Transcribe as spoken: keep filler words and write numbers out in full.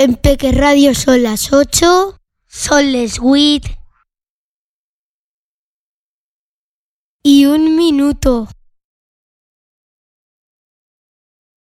En Peque Radio son las ocho, son les huit y un minuto.